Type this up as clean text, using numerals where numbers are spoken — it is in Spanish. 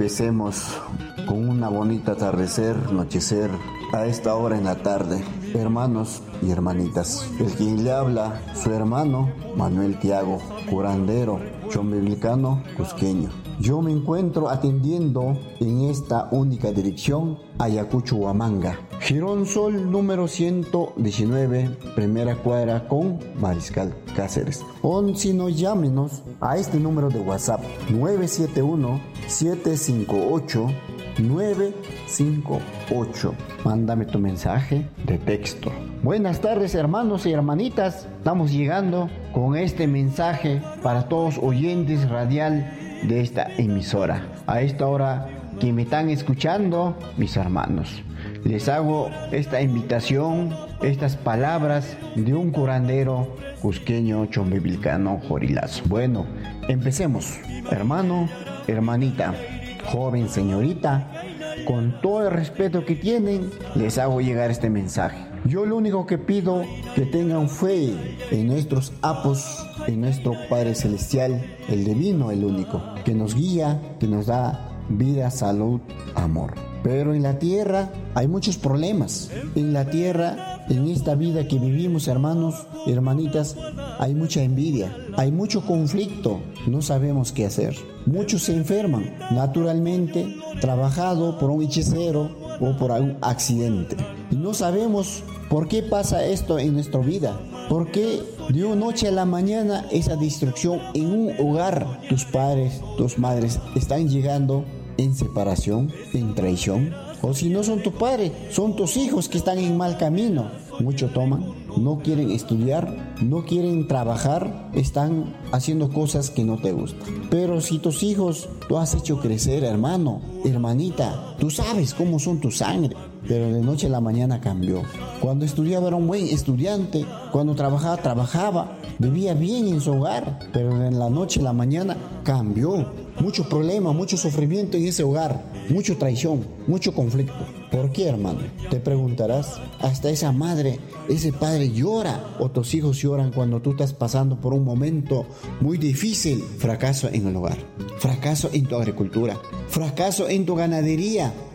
Empecemos con una bonita atardecer, anochecer, a esta hora en la tarde. Hermanos y hermanitas, el quien le habla, su hermano Manuel Tiago, curandero, chombiblicano, cusqueño. Yo me encuentro atendiendo en esta única dirección, Ayacucho, Huamanga. Girón Sol número 119, primera cuadra con Mariscal Cáceres. O si no, llámenos a este número de WhatsApp 971-758-958. Mándame tu mensaje de texto. Buenas tardes, hermanos y hermanitas. Estamos llegando con este mensaje para todos oyentes radial de esta emisora. A esta hora que me están escuchando, mis hermanos, les hago esta invitación, estas palabras de un curandero cusqueño, chombiblicano, jorilazo. Bueno, empecemos. Hermano, hermanita, joven, señorita, con todo el respeto que tienen, les hago llegar este mensaje. Yo lo único que pido, que tengan fe en nuestros apos, en nuestro Padre Celestial, el divino, el único, que nos guía, que nos da vida, salud, amor. Pero en la tierra hay muchos problemas. En la tierra, en esta vida que vivimos, hermanos, hermanitas, hay mucha envidia, hay mucho conflicto, no sabemos qué hacer. Muchos se enferman, naturalmente, trabajado por un hechicero o por algún accidente. Y no sabemos por qué pasa esto en nuestra vida. ¿Por qué de una noche a la mañana esa destrucción en un hogar? Tus padres, tus madres están llegando en separación, en traición. O si no son tu padre, son tus hijos que están en mal camino. Mucho toman, no quieren estudiar, no quieren trabajar, están haciendo cosas que no te gustan. Pero si tus hijos tú has hecho crecer, hermano, hermanita, tú sabes cómo son tu sangre. Pero de noche a la mañana cambió. Cuando estudiaba era un buen estudiante, cuando trabajaba, vivía bien en su hogar, pero en la noche a la mañana cambió. Mucho problema, mucho sufrimiento en ese hogar, mucha traición, mucho conflicto. ¿Por qué, hermano? Te preguntarás. Hasta esa madre, ese padre llora, o tus hijos lloran cuando tú estás pasando por un momento muy difícil. Fracaso en el hogar, fracaso en tu agricultura, fracaso en tu ganadería,